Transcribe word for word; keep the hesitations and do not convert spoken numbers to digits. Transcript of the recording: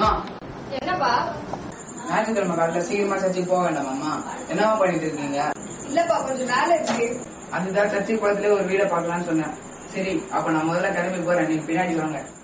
அம்மா என்னப்பா? ஞாயிற்றுக்கிழமை காலையில சீக்கிரமா சர்ச்சைக்கு போக வேண்டாம் அம்மா. என்னவா பண்ணிட்டு இருக்கீங்க? இல்லப்பா, கொஞ்சம் வேலை இருக்கு. அதுதான் சர்ச்சை குளத்துல ஒரு வீடை பாக்கலாம்னு சொன்னேன். சரி, அப்ப நான் முதல்ல கிளம்பி போறேன், நீங்க பின்னாடி வாங்க.